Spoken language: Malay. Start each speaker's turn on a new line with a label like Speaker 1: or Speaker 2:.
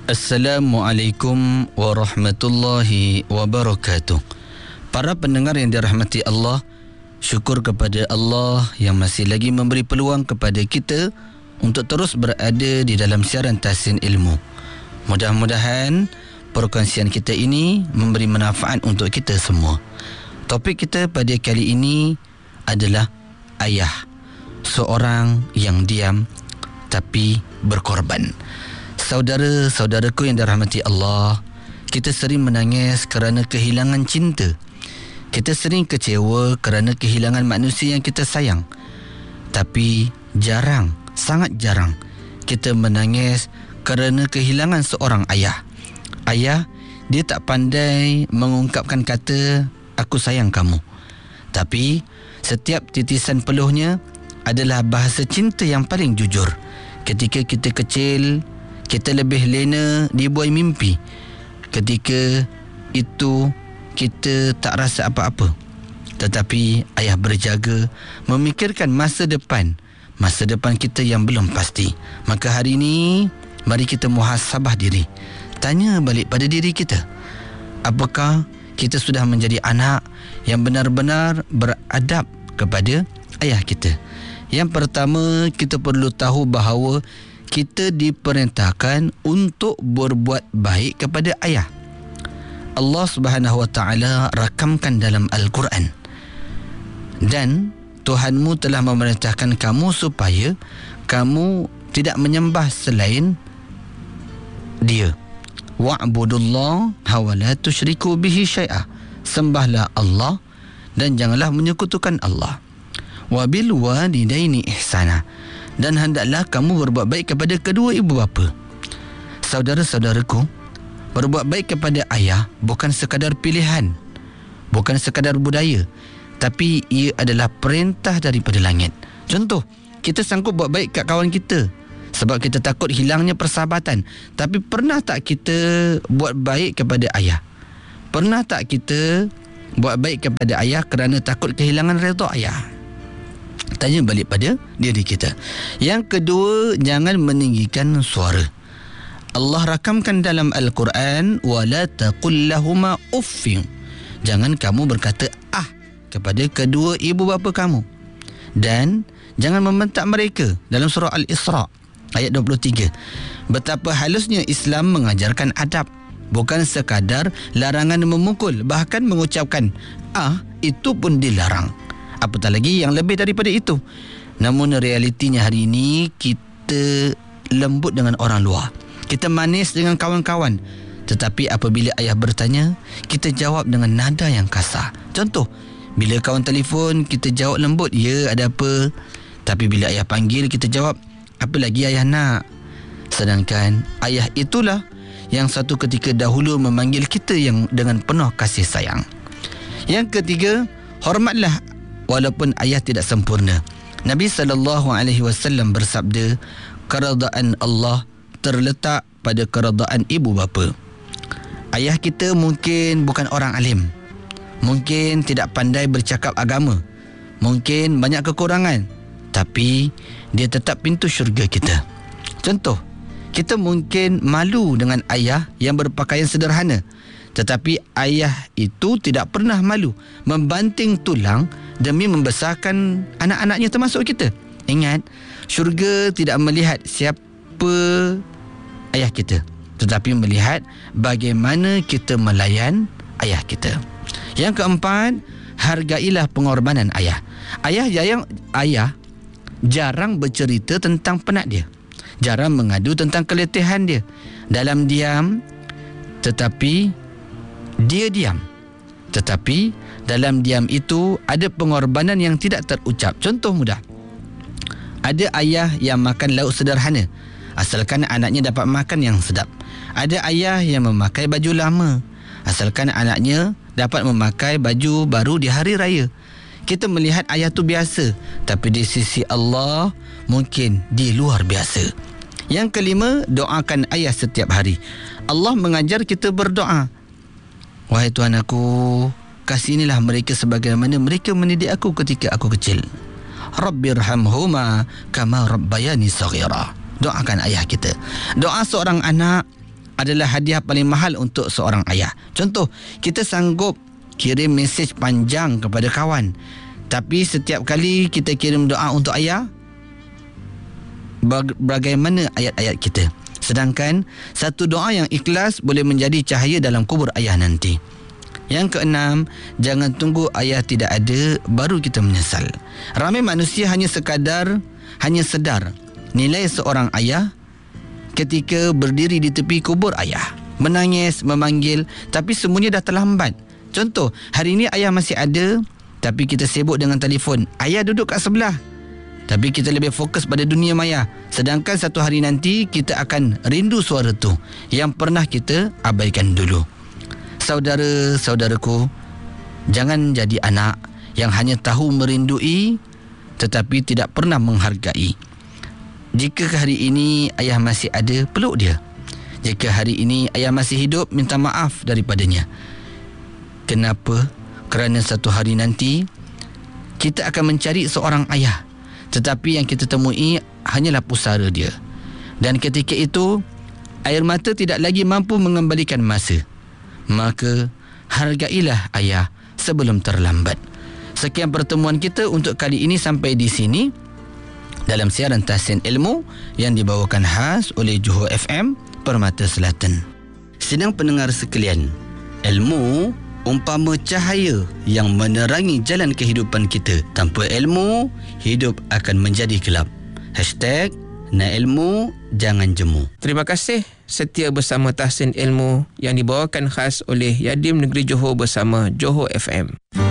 Speaker 1: Assalamualaikum warahmatullahi wabarakatuh. Para pendengar yang dirahmati Allah, syukur kepada Allah yang masih lagi memberi peluang kepada kita untuk terus berada di dalam siaran Tahsin Ilmu. Mudah-mudahan perkongsian kita ini memberi manfaat untuk kita semua. Topik kita pada kali ini adalah ayah, seorang yang diam tapi berkorban. Saudara-saudaraku yang dirahmati Allah, kita sering menangis kerana kehilangan cinta. Kita sering kecewa kerana kehilangan manusia yang kita sayang. Tapi jarang, sangat jarang kita menangis kerana kehilangan seorang ayah. Ayah, dia tak pandai mengungkapkan kata, aku sayang kamu. Tapi setiap titisan peluhnya adalah bahasa cinta yang paling jujur. Ketika kita kecil, kita lebih lena dibuai mimpi. Ketika itu kita tak rasa apa-apa. Tetapi ayah berjaga memikirkan masa depan kita yang belum pasti. Maka hari ini mari kita muhasabah diri. Tanya balik pada diri kita, apakah kita sudah menjadi anak yang benar-benar beradab kepada ayah kita? Yang pertama, kita perlu tahu bahawa kita diperintahkan untuk berbuat baik kepada ayah. Allah Subhanahu Wa Taala rakamkan dalam Al-Quran. Dan Tuhanmu telah memerintahkan kamu supaya kamu tidak menyembah selain Dia. Wa'budullaha wa la tusyriku bihi syai'a. Sembahlah Allah dan janganlah menyekutukan Allah. Wa bil walidaini ihsana. Dan hendaklah kamu berbuat baik kepada kedua ibu bapa. Saudara-saudaraku, berbuat baik kepada ayah bukan sekadar pilihan, bukan sekadar budaya, tapi ia adalah perintah daripada langit. Contoh, kita sanggup buat baik kat kawan kita sebab kita takut hilangnya persahabatan. Tapi pernah tak kita buat baik kepada ayah? Pernah tak kita buat baik kepada ayah kerana takut kehilangan redha ayah? Tanya balik pada diri kita. Yang kedua, jangan meninggikan suara. Allah rakamkan dalam Al-Quran, wala taqul lahuma uffin. Jangan kamu berkata kepada kedua ibu bapa kamu. Dan jangan membentak mereka dalam surah Al-Isra ayat 23. Betapa halusnya Islam mengajarkan adab, bukan sekadar larangan memukul, bahkan mengucapkan itu pun dilarang. Apatah lagi yang lebih daripada itu. Namun realitinya hari ini kita lembut dengan orang luar, kita manis dengan kawan-kawan, tetapi apabila ayah bertanya, kita jawab dengan nada yang kasar. Contoh, bila kawan telefon, kita jawab lembut, ya ada apa? Tapi bila ayah panggil, kita jawab, apa lagi ayah nak? Sedangkan ayah itulah yang satu ketika dahulu memanggil kita yang dengan penuh kasih sayang. Yang ketiga, hormatlah walaupun ayah tidak sempurna. Nabi SAW bersabda, keredaan Allah terletak pada keredaan ibu bapa. Ayah kita mungkin bukan orang alim, mungkin tidak pandai bercakap agama, mungkin banyak kekurangan, tapi dia tetap pintu syurga kita. Contoh, kita mungkin malu dengan ayah yang berpakaian sederhana, tetapi ayah itu tidak pernah malu membanting tulang demi membesarkan anak-anaknya termasuk kita. Ingat, syurga tidak melihat siapa ayah kita, tetapi melihat bagaimana kita melayan ayah kita. Yang keempat, hargailah pengorbanan ayah. Ayah jarang bercerita tentang penat dia, jarang mengadu tentang keletihan dia. Dalam diam, tetapi dia diam. Tetapi dalam diam itu ada pengorbanan yang tidak terucap. Contoh mudah, ada ayah yang makan lauk sederhana asalkan anaknya dapat makan yang sedap. Ada ayah yang memakai baju lama asalkan anaknya dapat memakai baju baru di hari raya. Kita melihat ayah tu biasa, tapi di sisi Allah mungkin dia luar biasa. Yang kelima, doakan ayah setiap hari. Allah mengajar kita berdoa. Wahai Tuhan aku, kasihinilah mereka sebagaimana mereka mendidik aku ketika aku kecil. Rabbirhamhuma kama rabbayani saghira. Doakan ayah kita. Doa seorang anak adalah hadiah paling mahal untuk seorang ayah. Contoh, kita sanggup kirim mesej panjang kepada kawan, tapi setiap kali kita kirim doa untuk ayah, bagaimana ayat-ayat kita? Sedangkan satu doa yang ikhlas boleh menjadi cahaya dalam kubur ayah nanti. Yang keenam, jangan tunggu ayah tidak ada baru kita menyesal. Ramai manusia hanya sedar nilai seorang ayah ketika berdiri di tepi kubur ayah, menangis, memanggil, tapi semuanya dah terlambat. Contoh, hari ini ayah masih ada, tapi kita sibuk dengan telefon. Ayah duduk kat sebelah, tapi kita lebih fokus pada dunia maya. Sedangkan satu hari nanti kita akan rindu suara tu yang pernah kita abaikan dulu. Saudara-saudaraku, jangan jadi anak yang hanya tahu merindui tetapi tidak pernah menghargai. Jika hari ini ayah masih ada, peluk dia. Jika hari ini ayah masih hidup, minta maaf daripadanya. Kenapa? Kerana satu hari nanti kita akan mencari seorang ayah, tetapi yang kita temui hanyalah pusara dia. Dan ketika itu, air mata tidak lagi mampu mengembalikan masa. Maka hargailah ayah sebelum terlambat. Sekian pertemuan kita untuk kali ini sampai di sini dalam siaran Tahsin Ilmu yang dibawakan khas oleh Johor FM Permata Selatan. Sidang pendengar sekalian, ilmu umpama cahaya yang menerangi jalan kehidupan kita. Tanpa ilmu, hidup akan menjadi gelap. #Nak ilmu, jangan jemu.
Speaker 2: Terima kasih setia bersama Tahsin Ilmu yang dibawakan khas oleh Yadim Negeri Johor bersama Johor FM.